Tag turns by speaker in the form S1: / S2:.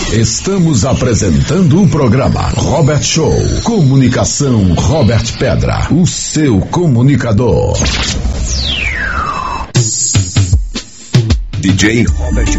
S1: Estamos apresentando o programa Robert Show. Comunicação Robert Pedra, o seu comunicador. DJ Robert